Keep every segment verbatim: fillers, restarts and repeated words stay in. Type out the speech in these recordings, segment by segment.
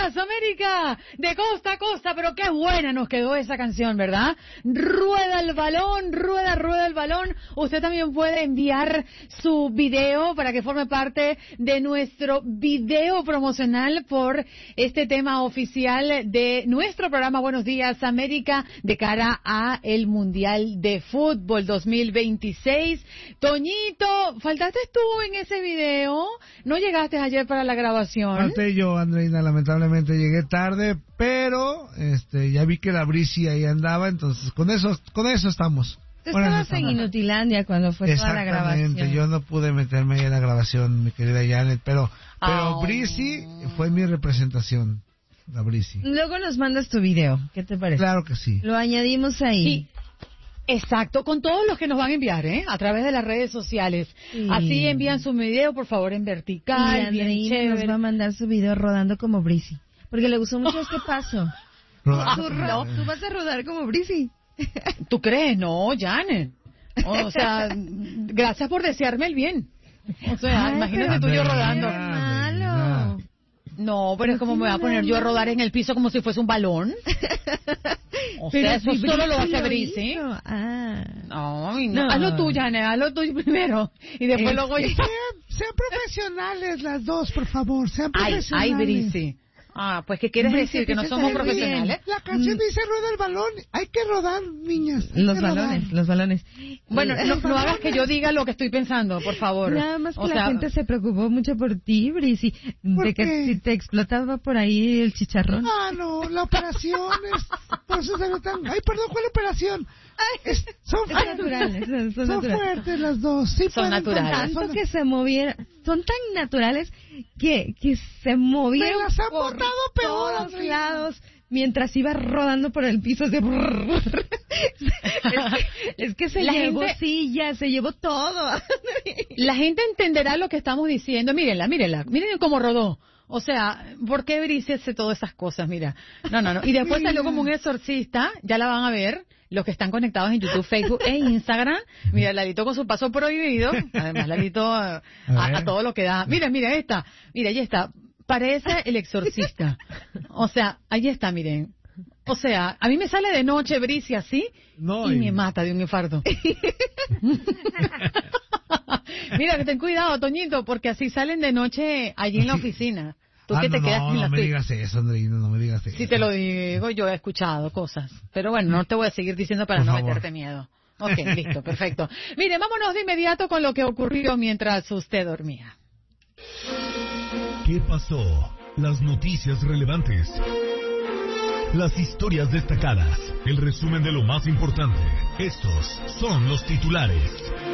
días, América, de costa a costa, pero qué buena nos quedó esa canción, ¿verdad? Rueda el balón, rueda, rueda el balón. Usted también puede enviar su video para que forme parte de nuestro video promocional por este tema oficial de nuestro programa Buenos Días, América, de cara a el Mundial de Fútbol dos mil veintiséis. Toñito, ¿faltaste tú en ese video? ¿No llegaste ayer para la grabación? Falté yo, Andreina, lamentablemente llegué tarde, pero este ya vi que la Brisi ahí andaba, entonces con eso con eso estamos. Tú estabas en Inutilandia cuando fue toda la grabación. Exactamente, yo no pude meterme ahí en la grabación, mi querida Janet, pero, pero oh. Brisi fue mi representación, la Brisi. Luego nos mandas tu video, ¿qué te parece? Claro que sí. Lo añadimos ahí. Sí. Exacto, con todos los que nos van a enviar, ¿eh? A través de las redes sociales. Sí. Así envían su video, por favor, en vertical, y bien chévere. Nos va a mandar su video rodando como Brisi, porque le gustó mucho este paso. ¿Tú, no. ¿Tú vas a rodar como Brisi? ¿Tú crees? No, Janet. O sea, gracias por desearme el bien. O sea, ay, imagínate tú y yo rodando. Malo. No, pero es como me voy a poner yo a rodar en el piso como si fuese un balón. O sea, eso si solo lo hace Brisi. Ah. No, no, hazlo tú, Janet, hazlo tú primero. Y después es, luego yo. Sean, sean profesionales las dos, por favor, sean profesionales. Ay, ay, Brisi. Ah, pues ¿qué quieres Brisi, decir? ¿Que no somos profesionales? La canción mm. dice rueda el balón. Hay que rodar, niñas. Los balones, rodar. los balones. Bueno, no, no hagas que yo diga lo que estoy pensando, por favor. Nada más que o la sea, gente se preocupó mucho por ti, Brisi. De que si te explotaba por ahí el chicharrón. Ah, no, la operación es... Por eso se ve tan... Ay, perdón, ¿cuál operación? Es, son es naturales, son, son, son naturales. fuertes las dos. Sí, son naturales. Tanto que se movieron, son tan naturales que, que se movieron Me las han por botado peor, todos Andrés. lados mientras iba rodando por el piso. Así, es, que, es que se la llevó gente, sillas, se llevó todo. La gente entenderá lo que estamos diciendo. Mírenla, mírenla, miren cómo rodó. O sea, ¿por qué Brisi hace todas esas cosas? Mira, no, no, no. Y después salió como un exorcista, ya la van a ver, los que están conectados en YouTube, Facebook e Instagram. Mira, Lalito con su paso prohibido, además Lalito a, a, a todo lo que da. Mira, mira esta, mira, ahí está, parece el exorcista. O sea, ahí está, miren. O sea, a mí me sale de noche Brisi así no, y, y me mata de un infarto. Mira, que ten cuidado, Toñito, porque así salen de noche allí en la oficina. Tú ah, que te no, quedas no, en no la me digas eso, Andreina, no me digas eso. Si te lo digo, yo he escuchado cosas. Pero bueno, no te voy a seguir diciendo para Por no favor. meterte miedo. Ok, listo, perfecto. Mire, vámonos de inmediato con lo que ocurrió mientras usted dormía. ¿Qué pasó? Las noticias relevantes. Las historias destacadas. El resumen de lo más importante. Estos son los titulares.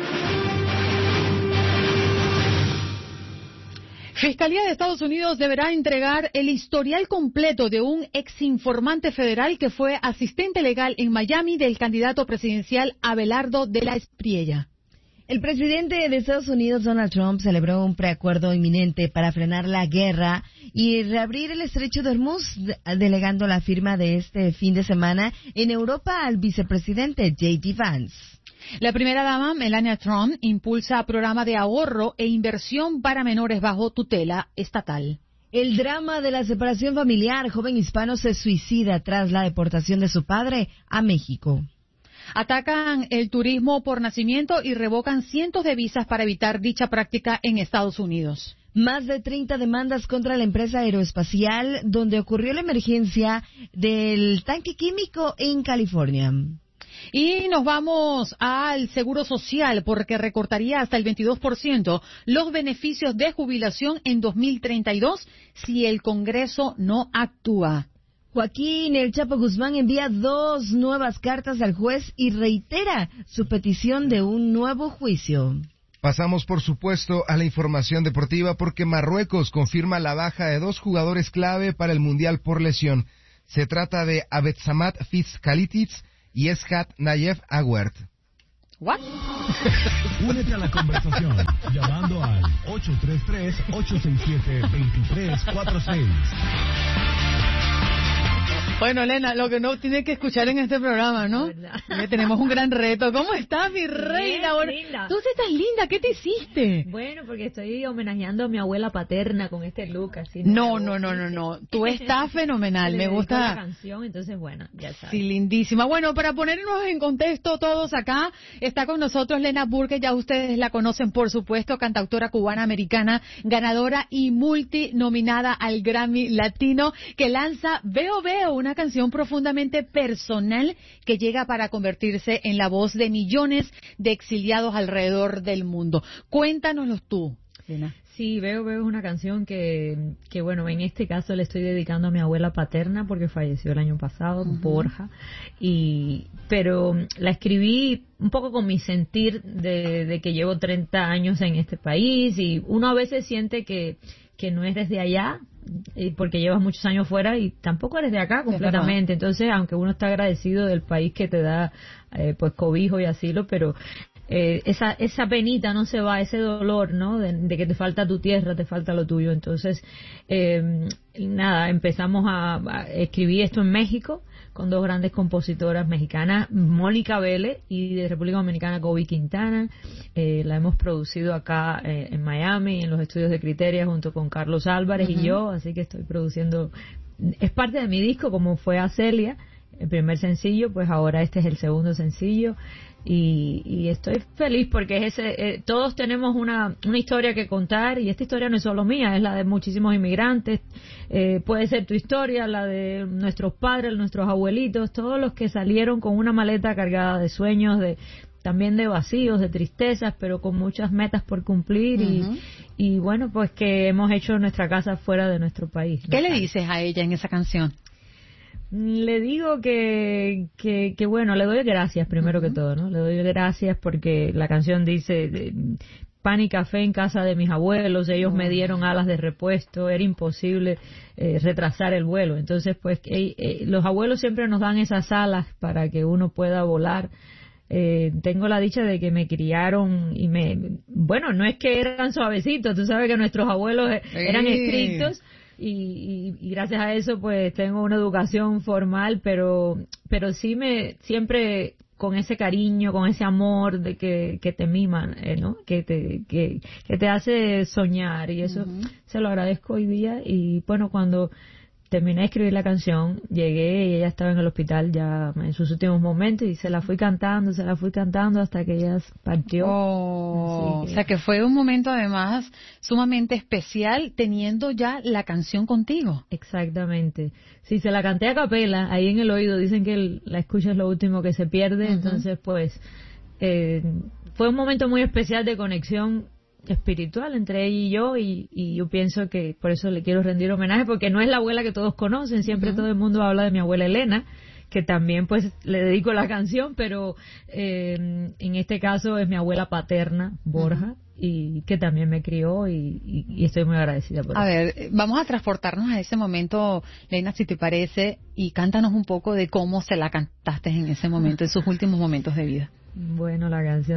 Fiscalía de Estados Unidos deberá entregar el historial completo de un exinformante federal que fue asistente legal en Miami del candidato presidencial Abelardo de la Espriella. El presidente de Estados Unidos, Donald Trump, celebró un preacuerdo inminente para frenar la guerra y reabrir el estrecho de Hormuz, delegando la firma de este fin de semana en Europa al vicepresidente J D Vance. La primera dama, Melania Trump, impulsa programa de ahorro e inversión para menores bajo tutela estatal. El drama de la separación familiar, joven hispano se suicida tras la deportación de su padre a México. Atacan el turismo por nacimiento y revocan cientos de visas para evitar dicha práctica en Estados Unidos. Más de treinta demandas contra la empresa aeroespacial donde ocurrió la emergencia del tanque químico en California. Y nos vamos al Seguro Social porque recortaría hasta el veintidós por ciento los beneficios de jubilación en dos mil treinta y dos si el Congreso no actúa. Joaquín El Chapo Guzmán envía dos nuevas cartas al juez y reitera su petición de un nuevo juicio. Pasamos, por supuesto, a la información deportiva porque Marruecos confirma la baja de dos jugadores clave para el Mundial por lesión. Se trata de Abdessamad Fiz-Khalid y Eshat Nayef Aguert. ¿What? Únete a la conversación llamando al ocho tres tres, ocho seis siete, dos tres cuatro seis. Bueno, Elena, lo que no tiene que escuchar en este programa, ¿no? Que tenemos un gran reto. ¿Cómo estás, mi reina? Bueno, linda. Tú sí estás linda, ¿qué te hiciste? Bueno, porque estoy homenajeando a mi abuela paterna con este look así. No, no, no, no, no. Tú estás fenomenal, Le me dedico gusta. la canción, entonces bueno, ya sabes. Sí, lindísima. Bueno, para ponernos en contexto todos acá, está con nosotros Lena Burke, ya ustedes la conocen, por supuesto, cantautora cubana-americana, ganadora y multinominada al Grammy Latino, que lanza Veo Veo, una canción profundamente personal que llega para convertirse en la voz de millones de exiliados alrededor del mundo. Cuéntanoslo tú, Lena. Sí, Veo Veo es una canción que, que, bueno, en este caso le estoy dedicando a mi abuela paterna porque falleció el año pasado, uh-huh. Borja, y pero la escribí un poco con mi sentir de, de que llevo treinta años en este país y uno a veces siente que, que no es desde allá, porque llevas muchos años fuera y tampoco eres de acá completamente. Entonces, aunque uno está agradecido del país que te da eh, pues cobijo y asilo, pero eh, esa esa penita no se va, ese dolor, ¿no? De, de que te falta tu tierra, te falta lo tuyo. Entonces, eh, nada, empezamos a, a escribir esto en México con dos grandes compositoras mexicanas, Mónica Vélez, y de República Dominicana, Gobi Quintana. Eh, la hemos producido acá eh, en Miami, en los estudios de Criteria, junto con Carlos Álvarez uh-huh. y yo, así que estoy produciendo. Es parte de mi disco, como fue a Celia, el primer sencillo, pues ahora este es el segundo sencillo. Y, y estoy feliz porque es ese, eh, todos tenemos una, una historia que contar y esta historia no es solo mía, es la de muchísimos inmigrantes, eh, puede ser tu historia, la de nuestros padres, nuestros abuelitos, todos los que salieron con una maleta cargada de sueños, de también de vacíos, de tristezas, pero con muchas metas por cumplir uh-huh. y, y bueno, pues que hemos hecho nuestra casa fuera de nuestro país. ¿Qué ¿no? le dices a ella en esa canción? Le digo que, que, que bueno, le doy gracias primero uh-huh. que todo, ¿no? Le doy gracias porque la canción dice pan y café en casa de mis abuelos, ellos uh-huh. me dieron alas de repuesto, era imposible eh, retrasar el vuelo. Entonces, pues, eh, eh, los abuelos siempre nos dan esas alas para que uno pueda volar. Eh, tengo la dicha de que me criaron y me... Bueno, no es que eran suavecitos, tú sabes que nuestros abuelos eran sí. estrictos. Y, y, y gracias a eso pues tengo una educación formal, pero pero sí me siempre con ese cariño, con ese amor de que, que te miman, eh, ¿no? Que te que, que te hace soñar y eso uh-huh. se lo agradezco hoy día. Y bueno, cuando terminé de escribir la canción, llegué y ella estaba en el hospital ya en sus últimos momentos y se la fui cantando, se la fui cantando hasta que ella partió. Oh, que... O sea que fue un momento además sumamente especial teniendo ya la canción contigo. Exactamente. Sí, se la canté a capela, ahí en el oído, dicen que el, la escucha es lo último que se pierde, uh-huh. entonces pues eh, fue un momento muy especial de conexión espiritual entre ella y yo y, y yo pienso que por eso le quiero rendir homenaje porque no es la abuela que todos conocen, siempre uh-huh. todo el mundo habla de mi abuela Elena, que también pues le dedico la canción, pero eh, en este caso es mi abuela paterna, Borja, uh-huh. y que también me crió y, y, y estoy muy agradecida por a eso. A ver, vamos a transportarnos a ese momento, Lena, si te parece, y cántanos un poco de cómo se la cantaste en ese momento, en sus últimos momentos de vida. Bueno, la canción